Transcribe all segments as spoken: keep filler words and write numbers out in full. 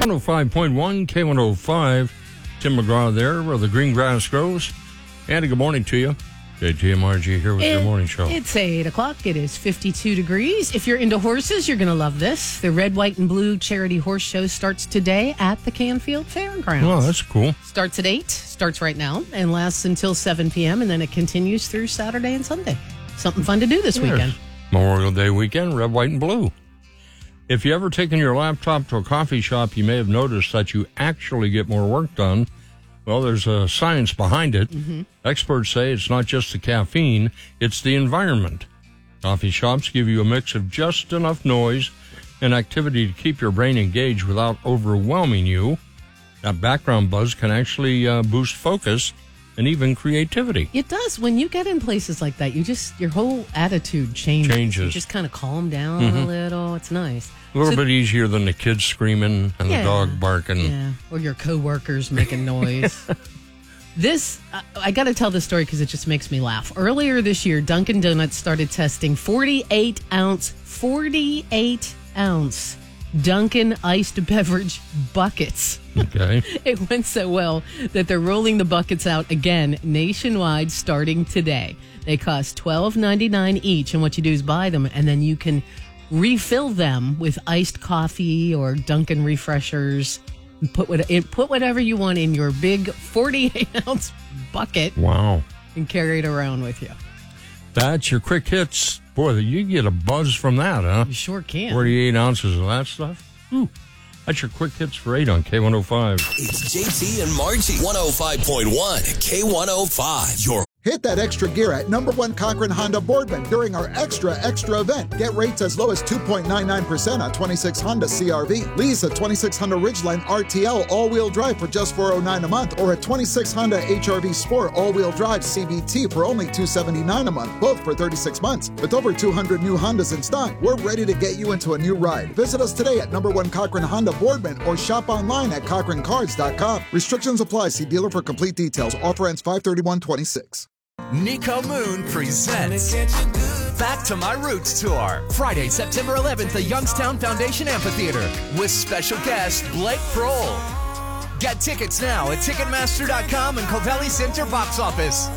one oh five point one, K one oh five. Tim McGraw there where the green grass grows. Andy, good morning to you. J T and Margie here with it, your morning show. It's eight o'clock. It is fifty-two degrees. If you're into horses, you're going to love this. The Red, White, and Blue Charity Horse Show starts today at the Canfield Fairgrounds. Oh, that's cool. Starts at eight, starts right now, and lasts until seven p.m., and then it continues through Saturday and Sunday. Something fun to do this Yes. weekend. Memorial Day weekend, Red, White, and Blue. If you ever taken your laptop to a coffee shop, you may have noticed that you actually get more work done. Well, there's a science behind it. Mm-hmm. Experts say it's not just the caffeine, it's the environment. Coffee shops give you a mix of just enough noise and activity to keep your brain engaged without overwhelming you. That background buzz can actually uh, boost focus and even creativity. It does. When you get in places like that, you just, your whole attitude changes. Changes. You just kind of calm down Mm-hmm. a little. It's nice. A little So- bit easier than the kids screaming and Yeah. the dog barking. Yeah, or your coworkers making noise. This, uh, I got to tell this story because it just makes me laugh. Earlier this year, Dunkin' Donuts started testing forty-eight ounce, forty-eight ounce Dunkin' iced beverage buckets. Okay. It went so well that they're rolling the buckets out again nationwide starting today. They cost twelve ninety-nine each, and what you do is buy them, and then you can refill them with iced coffee or Dunkin' refreshers. And put what put whatever you want in your big forty-eight ounce bucket Wow. and carry it around with you. That's your quick hits. Boy, you get a buzz from that, huh? You sure can. forty-eight ounces of that stuff. Ooh. That's your quick hits for eight on K one oh five. It's J T and Margie. one oh five point one, K one oh five. Your Hit that extra gear at number one Cochran Honda Boardman during our Extra Extra event. Get rates as low as two point nine nine percent on twenty-six Honda C R V. Lease a twenty-six Honda Ridgeline R T L all-wheel drive for just four hundred nine dollars a month, or a twenty-six Honda H R V Sport all-wheel drive C V T for only two hundred seventy-nine dollars a month, both for thirty-six months. With over two hundred new Hondas in stock, we're ready to get you into a new ride. Visit us today at number one Cochran Honda Boardman or shop online at cochran cards dot com. Restrictions apply. See dealer for complete details. Offer ends five thirty-one twenty-six. Nico Moon presents Back to My Roots Tour. Friday, September eleventh at Youngstown Foundation Amphitheater with special guest Blake Kroll. Get tickets now at Ticketmaster dot com and Covelli Center box office.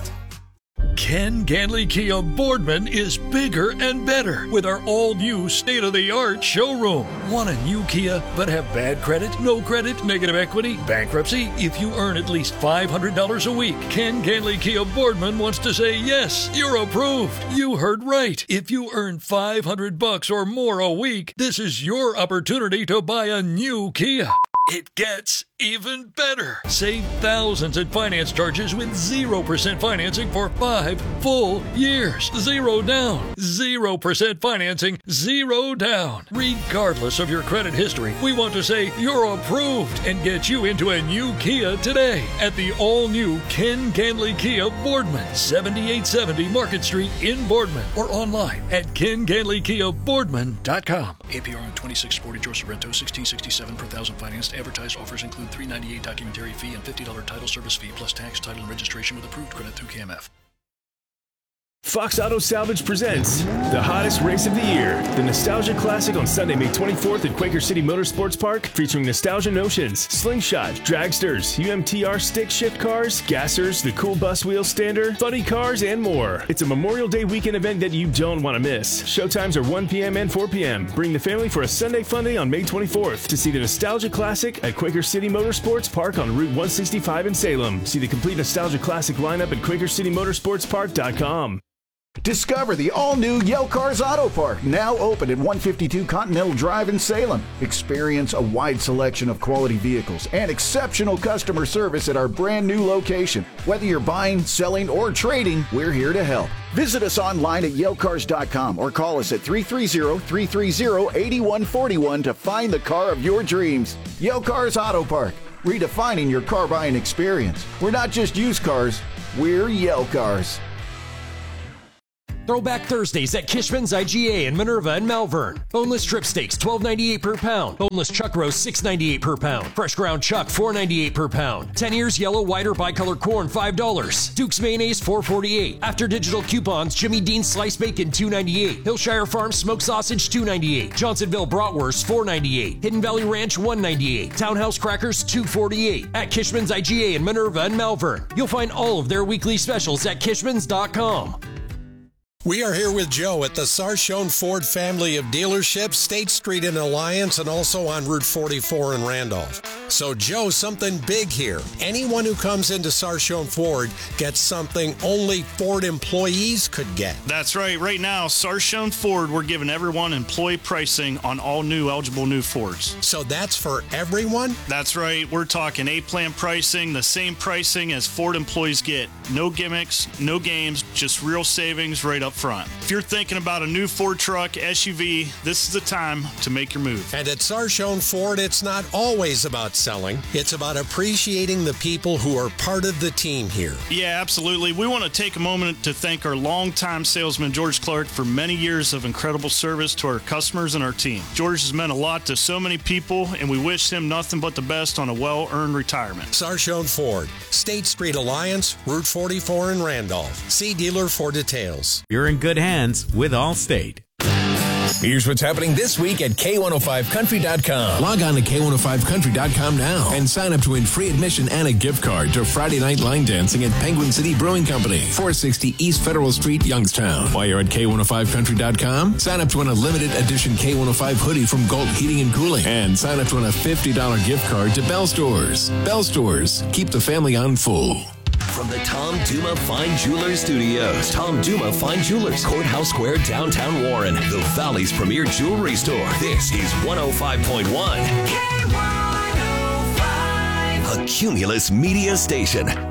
Ken Ganley Kia Boardman is bigger and better with our all-new state-of-the-art showroom. Want a new Kia but have bad credit, no credit, negative equity, bankruptcy? If you earn at least five hundred dollars a week, Ken Ganley Kia Boardman wants to say, yes, you're approved. You heard right. If you earn five hundred bucks or more a week, this is your opportunity to buy a new Kia. It gets even better. Save thousands in finance charges with zero percent financing for five full years. Zero down. zero percent financing. Zero down. Regardless of your credit history, we want to say you're approved and get you into a new Kia today at the all-new Ken Ganley Kia Boardman, seventy-eight seventy Market Street in Boardman, or online at ken ganley kia boardman dot com. A P R on twenty-six forty George Sorrento, sixteen sixty-seven per thousand financed. Advertised offers include three ninety-eight documentary fee and fifty dollars title service fee plus tax, title, and registration with approved credit through K M F. Fox Auto Salvage presents the hottest race of the year, the Nostalgia Classic on Sunday, May twenty-fourth at Quaker City Motorsports Park, featuring Nostalgia Notions, Slingshot, Dragsters, U M T R stick shift cars, Gassers, the cool bus wheel stander, funny cars, and more. It's a Memorial Day weekend event that you don't want to miss. Showtimes are one p.m. and four p.m. Bring the family for a Sunday fun day on May twenty-fourth to see the Nostalgia Classic at Quaker City Motorsports Park on Route one sixty-five in Salem. See the complete Nostalgia Classic lineup at quaker city motorsports park dot com. Discover the all-new Yale Cars Auto Park, now open at one fifty-two Continental Drive in Salem. Experience a wide selection of quality vehicles and exceptional customer service at our brand new location. Whether you're buying, selling, or trading, we're here to help. Visit us online at yale cars dot com or call us at three three zero, three three zero, eight one four one to find the car of your dreams. Yale Cars Auto Park, redefining your car buying experience. We're not just used cars, we're Yale Cars. Throwback Thursdays at Kishman's I G A in Minerva and Malvern. Boneless strip steaks, twelve ninety-eight per pound. Boneless chuck roast, six ninety-eight per pound. Fresh ground chuck, four ninety-eight per pound. ten ears yellow, white, or bicolor corn, five dollars. Duke's mayonnaise, four forty-eight. After digital coupons, Jimmy Dean's sliced bacon, two ninety-eight. Hillshire Farm smoked sausage, two ninety-eight. Johnsonville bratwurst, four ninety-eight. Hidden Valley Ranch, one ninety-eight. Townhouse crackers, two forty-eight. At Kishman's I G A in Minerva and Malvern. You'll find all of their weekly specials at kishmans dot com. We are here with Joe at the Sarchone Ford family of dealerships, State Street in Alliance, and also on Route forty-four in Randolph. So, Joe, something big here. Anyone who comes into Sarchone Ford gets something only Ford employees could get. That's right. Right now, Sarchone Ford, we're giving everyone employee pricing on all new eligible new Fords. So that's for everyone? That's right. We're talking A-plan pricing, the same pricing as Ford employees get. No gimmicks, no games, just real savings right up front. If you're thinking about a new Ford truck, S U V, this is the time to make your move. And at Sarchone Ford, it's not always about selling. It's about appreciating the people who are part of the team here. Yeah, absolutely. We want to take a moment to thank our longtime salesman, George Clark, for many years of incredible service to our customers and our team. George has meant a lot to so many people, and we wish him nothing but the best on a well-earned retirement. Sarchone Ford, State Street Alliance, Route forty-four in Randolph. See dealer for details. You're in good hands with Allstate. Here's what's happening this week at K one oh five country dot com. Log on to K one oh five country dot com now and sign up to win free admission and a gift card to Friday night line dancing at Penguin City Brewing Company, four sixty East Federal Street, Youngstown. While you're at K one oh five country dot com, sign up to win a limited edition K one oh five hoodie from Galt Heating and Cooling and sign up to win a fifty dollars gift card to Bell Stores. Bell Stores, keep the family on full. From the Tom Duma Fine Jewelers Studios, Tom Duma Fine Jewelers, Courthouse Square, downtown Warren, the Valley's premier jewelry store. This is one oh five point one. K one oh five. A Cumulus Media Station.